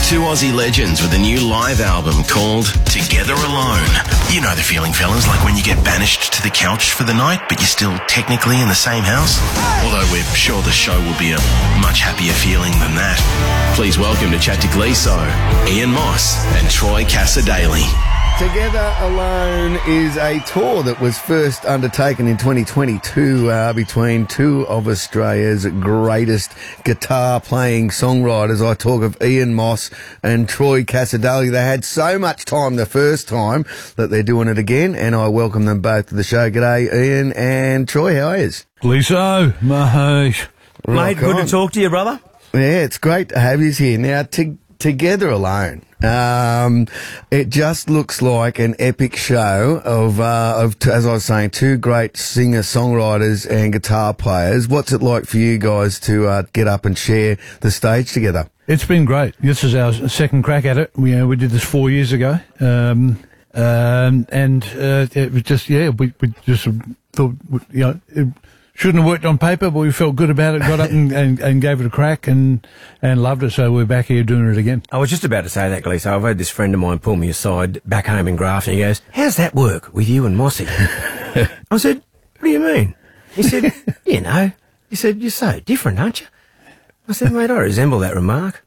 Two Aussie legends with a new live album called Together Alone. You know the feeling, fellas, like when you get banished to the couch for the night, but you're still technically in the same house. Although we're sure the show will be a much happier feeling than that. Please welcome to Chat to Gleeso, Ian Moss and Troy Cassar-Daley. Together Alone is a tour that was first undertaken in 2022 between two of Australia's greatest guitar-playing songwriters. I talk of Ian Moss and Troy Cassar-Daley. They had so much time the first time that they're doing it again, and I welcome them both to the show. G'day, Ian and Troy. How are you? Gleeso, mate. Mate, good to talk to you, brother. Yeah, it's great to have you here. Now, Together Alone. It just looks like an epic show of, as I was saying, two great singer-songwriters and guitar players. What's it like for you guys to get up and share the stage together? It's been great. This is our second crack at it. We did this 4 years ago. It was just, we just thought, it shouldn't have worked on paper, but we felt good about it, got up and gave it a crack and loved it, so we're back here doing it again. I was just about to say that, Gleeso. I've had this friend of mine pull me aside back home in Grafton. He goes, "How's that work with you and Mossy?" I said, "What do you mean?" He said, "You know." He said, "You're so different, aren't you?" I said, "Mate, I resemble that remark."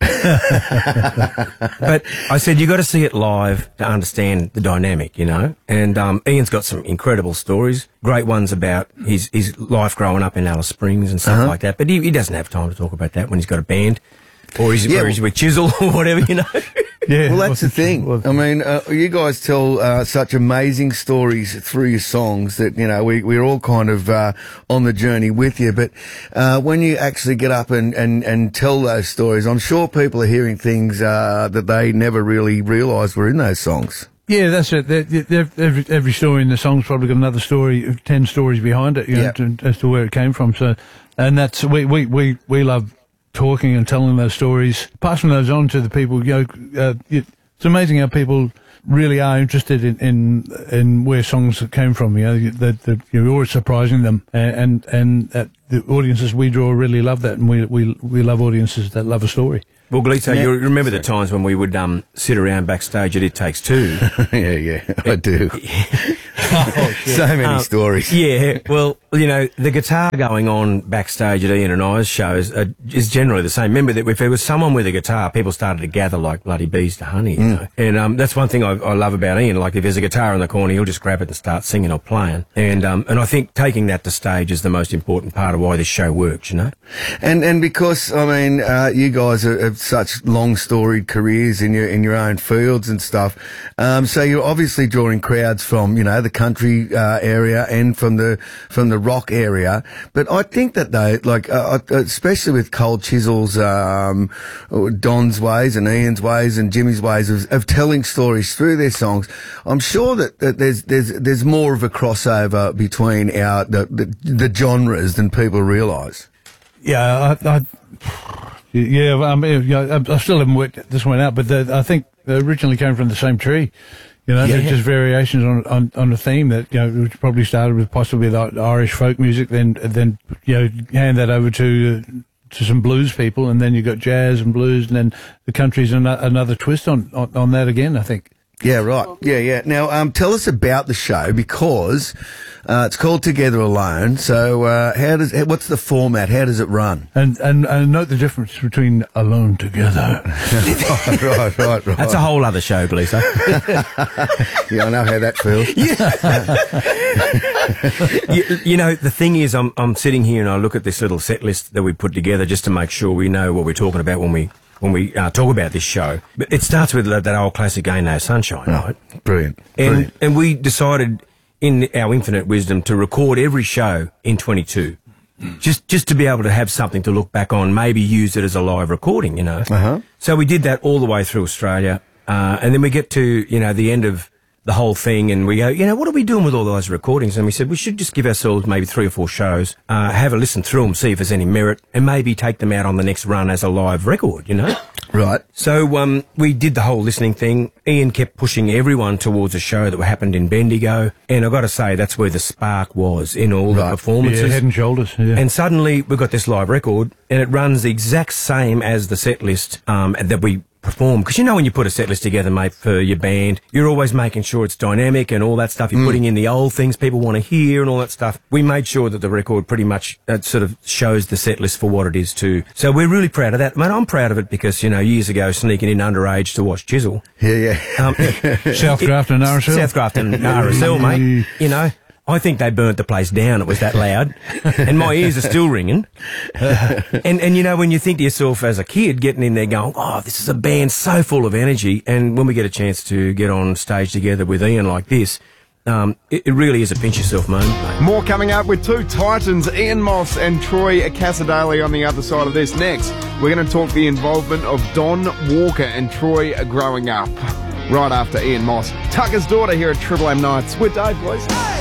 But I said, "You got to see it live to understand the dynamic, you know." And Ian's got some incredible stories, great ones about his life growing up in Alice Springs and stuff like that. But he doesn't have time to talk about that when he's got a band, or he's with Chisel or whatever, you know. Yeah, well, that's the thing. I mean, you guys tell such amazing stories through your songs that, you know, we're all kind of on the journey with you. But when you actually get up and tell those stories, I'm sure people are hearing things that they never really realised were in those songs. Yeah, that's it. Every story in the song's probably got another story, 10 stories behind it, you know, as to where it came from. So, and that's we love talking and telling those stories, passing those on to the people. You know, it's amazing how people really are interested in where songs came from. You know, that you're always surprising them, and the audiences we draw really love that, and we love audiences that love a story. Well, Gleeso, you remember the times when we would sit around backstage at It Takes Two? Yeah, I do. So many stories. Yeah, well, you know, the guitar going on backstage at Ian and I's shows is generally the same. Remember that if there was someone with a guitar, people started to gather like bloody bees to honey, you know. And that's one thing I love about Ian. Like, if there's a guitar in the corner, he'll just grab it and start singing or playing. And I think taking that to stage is the most important part of why this show works, you know. And because, I mean, you guys have such long storied careers in your own fields and stuff. So you're obviously drawing crowds from, you know, the country area and from the rock area. But I think that though, like especially with Cold Chisel's Don's ways and Ian's ways and Jimmy's ways of telling stories through their songs, I'm sure that there's more of a crossover between the genres than people realise. Yeah, I still haven't worked this one out, but I think they originally came from the same tree. You know, they're just variations on a theme that, you know, which probably started with possibly the Irish folk music, then you know, hand that over to some blues people, and then you got jazz and blues, and then the country's another twist on that again, I think. Yeah, right. Yeah. Now, tell us about the show, because it's called Together Alone. So, what's the format? How does it run? And note the difference between alone together. Right. That's a whole other show, Gleeso. Yeah, I know how that feels. you know, the thing is, I'm sitting here and I look at this little set list that we put together just to make sure we know what we're talking about when we talk about this show. But it starts with that old classic Ain't No Sunshine, right? Brilliant. And we decided, in our infinite wisdom, to record every show in 22. Just to be able to have something to look back on, maybe use it as a live recording, you know. So we did that all the way through Australia. And then we get to, you know, the end of the whole thing, and we go, you know, what are we doing with all those recordings? And we said we should just give ourselves maybe 3 or 4 shows, have a listen through them, see if there's any merit, and maybe take them out on the next run as a live record, you know? Right. So we did the whole listening thing. Ian kept pushing everyone towards a show that happened in Bendigo, and I've got to say that's where the spark was in all the performances. Yeah, Head and Shoulders. Yeah. And suddenly we've got this live record, and it runs the exact same as the set list that we perform. Because you know when you put a set list together, mate, for your band, you're always making sure it's dynamic and all that stuff. You're putting in the old things people want to hear and all that stuff. We made sure that the record pretty much sort of shows the set list for what it is too. So we're really proud of that. Mate, I'm proud of it because, you know, years ago, sneaking in underage to watch Chisel. Yeah. South Grafton and RSL. South Grafton and RSL, mate. You know, I think they burnt the place down. It was that loud. And my ears are still ringing. And you know, when you think to yourself as a kid getting in there going, oh, this is a band so full of energy. And when we get a chance to get on stage together with Ian like this, it really is a pinch yourself moment, mate. More coming up with two titans, Ian Moss and Troy Casadale on the other side of this. Next, we're going to talk the involvement of Don Walker and Troy growing up. Right after Ian Moss. Tucker's Daughter here at Triple M Nights with Dave, boys.